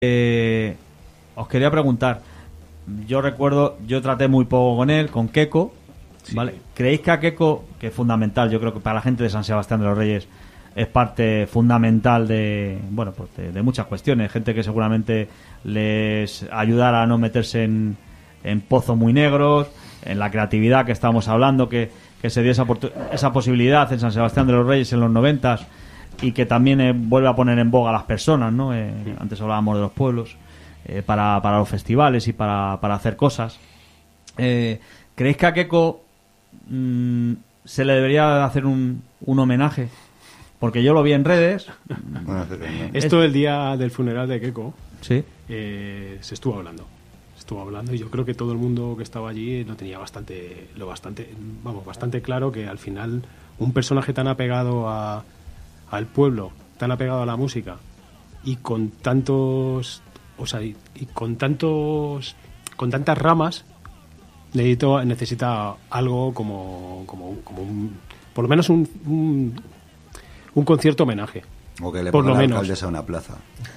Os quería preguntar, yo traté muy poco con él, con Keko, Sí. ¿vale? ¿Creéis que a Keko, que es fundamental, yo creo que para la gente de San Sebastián de los Reyes es parte fundamental de muchas cuestiones, gente que seguramente les ayudará a no meterse en pozos muy negros, en la creatividad que estábamos hablando, que se dio esa posibilidad en San Sebastián de los Reyes en los 90 y que también vuelve a poner en boga a las personas, ¿no? Antes hablábamos de los pueblos, para los festivales y para hacer cosas. ¿Creéis que a Keko se le debería hacer un homenaje? Porque yo lo vi en redes. Esto el día del funeral de Keko, Sí. se estuvo hablando y yo creo que todo el mundo que estaba allí lo tenía bastante claro, que al final un personaje tan apegado al pueblo, tan apegado a la música y con tantas ramas, necesita algo como por lo menos un concierto homenaje. O que le por ponga lo la menos alcaldesa una plaza.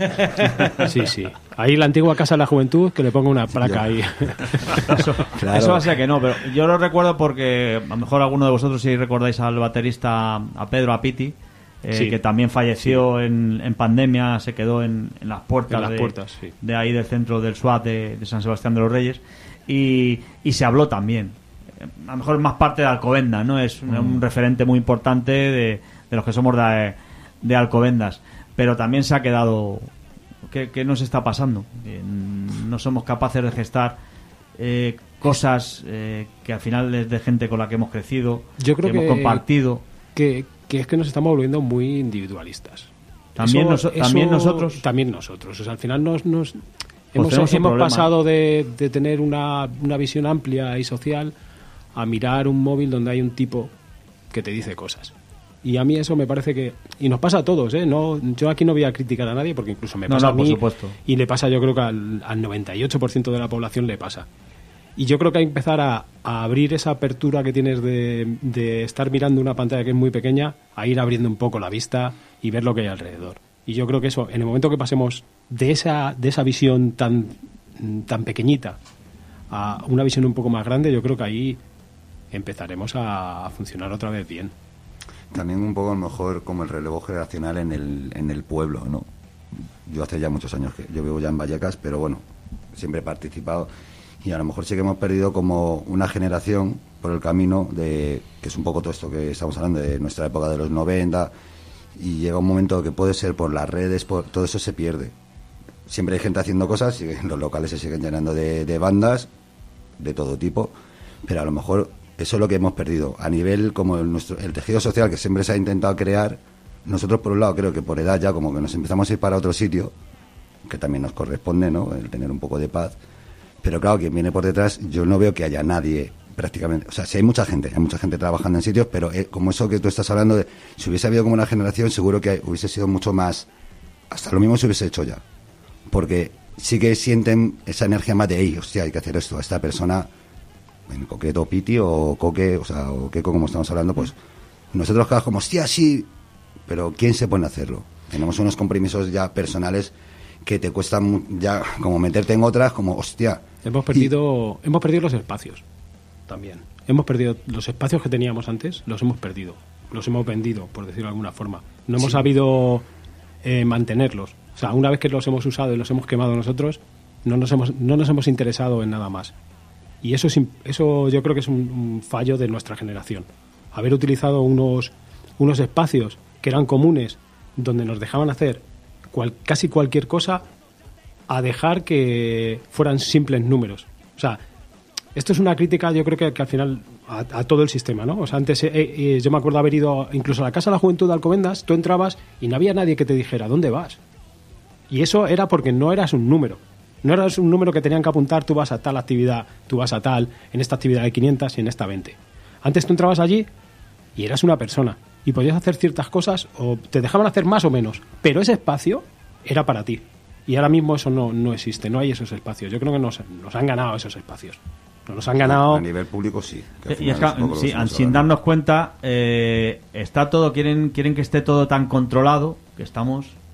Sí. Ahí la antigua Casa de la Juventud, que le ponga una placa ahí. Claro. Eso va a ser que no, pero yo lo recuerdo porque a lo mejor alguno de vosotros si recordáis al baterista, a Pedro Apiti, Sí. que también falleció en pandemia, se quedó en las puertas, Sí. de ahí del centro del SWAT de San Sebastián de los Reyes, y se habló también. A lo mejor es más parte de Alcobendas, ¿no? Es un referente muy importante de los que somos de Alcobendas, pero también se ha quedado. ¿Qué nos está pasando? No somos capaces de gestar cosas que al final es de gente con la que hemos crecido, Yo creo que hemos compartido. Que es que nos estamos volviendo muy individualistas. También nosotros. También nosotros. O sea, al final tenemos hemos un problema. pasado de tener una visión amplia y social a mirar un móvil donde hay un tipo que te dice cosas. Y a mí eso me parece que... Y nos pasa a todos, ¿eh? No, yo aquí no voy a criticar a nadie porque incluso me pasa a mí. por supuesto. Y le pasa, yo creo que al 98% de la población le pasa. Y yo creo que hay que empezar a abrir esa apertura que tienes de estar mirando una pantalla que es muy pequeña, a ir abriendo un poco la vista y ver lo que hay alrededor. Y yo creo que eso, en el momento que pasemos de esa visión tan pequeñita a una visión un poco más grande, yo creo que ahí empezaremos a funcionar otra vez bien. También un poco a lo mejor como el relevo generacional en el pueblo, ¿no? Yo hace ya muchos años que yo vivo ya en Vallecas, pero bueno, siempre he participado y a lo mejor sí que hemos perdido como una generación por el camino que es un poco todo esto que estamos hablando de nuestra época de los 90, y llega un momento que puede ser por las redes, por todo eso se pierde. Siempre hay gente haciendo cosas, los locales se siguen llenando de bandas de todo tipo, pero a lo mejor eso es lo que hemos perdido a nivel como el tejido social que siempre se ha intentado crear. Nosotros por un lado creo que por edad ya como que nos empezamos a ir para otro sitio, que también nos corresponde, ¿no?, el tener un poco de paz, pero claro, quien viene por detrás, yo no veo que haya nadie prácticamente, o sea, sí hay mucha gente trabajando en sitios, pero como eso que tú estás hablando de, si hubiese habido como una generación, seguro que hubiese sido mucho más, hasta lo mismo se hubiese hecho ya, porque sí que sienten esa energía más de ellos, hostia, hay que hacer esto a esta persona, en concreto Piti o Coque, o sea, o Keko, como estamos hablando, pues nosotros quedamos como, hostia, sí, pero ¿quién se pone a hacerlo? Tenemos unos compromisos ya personales que te cuestan ya como meterte en otras, como, hostia. Hemos perdido los espacios también. Hemos perdido los espacios que teníamos antes, los hemos perdido, los hemos vendido, por decirlo de alguna forma. No hemos sabido mantenerlos. O sea, una vez que los hemos usado y los hemos quemado nosotros, no nos hemos interesado en nada más. Y eso yo creo que es un fallo de nuestra generación. Haber utilizado unos espacios que eran comunes, donde nos dejaban hacer casi cualquier cosa, a dejar que fueran simples números. O sea, esto es una crítica, yo creo que al final a todo el sistema, ¿no? O sea, antes yo me acuerdo haber ido incluso a la Casa de la Juventud de Alcobendas, tú entrabas y no había nadie que te dijera ¿dónde vas? Y eso era porque no eras un número. No eras un número que tenían que apuntar, tú vas a tal actividad, tú vas a tal, en esta actividad hay 500 y en esta 20. Antes tú entrabas allí y eras una persona y podías hacer ciertas cosas o te dejaban hacer más o menos, pero ese espacio era para ti. Y ahora mismo eso no existe, no hay esos espacios. Yo creo que nos han ganado esos espacios. Nos han ganado... A nivel público sí. Y es que, sí, sin darnos cuenta, está todo, quieren que esté todo tan controlado que estamos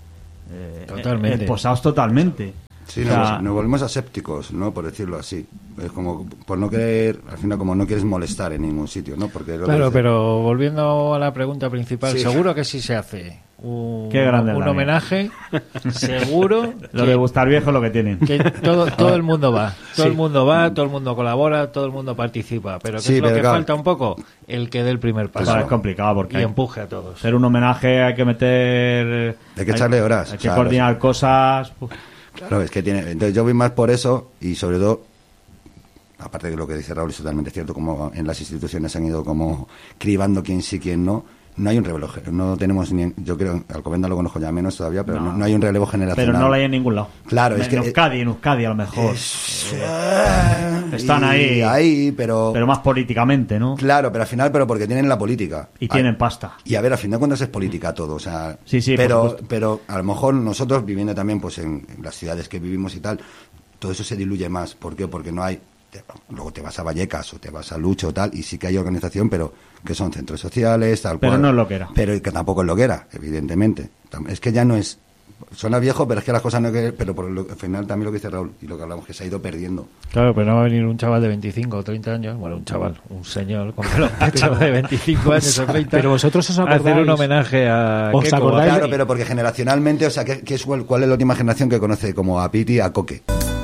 Totalmente. Esposados totalmente. Sí, O sea, nos volvemos asépticos, ¿no? Por decirlo así. Es como por no querer, al final como no quieres molestar en ningún sitio, ¿no? Porque lo que Claro, dice- pero volviendo a la pregunta principal, Sí. seguro que sí se hace un Qué grande es un la mía. homenaje, seguro Lo de Bustar Viejo es lo que tienen. que todo el mundo va, todo Sí. el mundo va, todo el mundo colabora, todo el mundo participa, pero ¿qué Sí, es lo pero que claro. falta un poco? El que dé el primer paso Claro, es complicado porque y hay- empuje a todos. hacer un homenaje hay que meter... Hay que echarle horas, Hay que o sea, coordinar cosas... Uf. Claro, es que tiene. Entonces yo voy más por eso y sobre todo, aparte de lo que dice Raúl es totalmente cierto, como en las instituciones han ido como cribando quién sí, quién no. No hay un relevo, no tenemos ni, yo creo, Alcobendas lo conozco ya menos todavía, pero no hay un relevo generacional. Pero no lo hay en ningún lado. Claro, es que- en Euskadi a lo mejor. Están Y ahí, pero pero más políticamente, ¿no? claro, pero al final, pero porque tienen la política. Y tienen pasta. Y a ver, al fin de cuentas es política todo, o sea, Sí, sí, por pero, supuesto. pero a lo mejor nosotros viviendo también pues en las ciudades que vivimos y tal, todo eso se diluye más. ¿Por qué? Porque no hay, luego te vas a Vallecas o te vas a Lucho o tal, y sí que hay organización, pero que son centros sociales, tal Pero cual. no es lo que era. Pero que tampoco es lo que era, evidentemente. Es que ya no es, suena viejo, pero es que las cosas no que, pero por al final también lo que dice Raúl y lo que hablamos, que se ha ido perdiendo. Claro, pero no va a venir un chaval de 25 o 30 años, bueno, un chaval, un señor con pelo pecho de 25 años o 30, Pero vosotros os a hacer acordáis- un homenaje a ¿Os Keiko. acordáis? Claro, pero porque generacionalmente, o sea, ¿cuál es la última generación que conoce como a Piti, a Coque?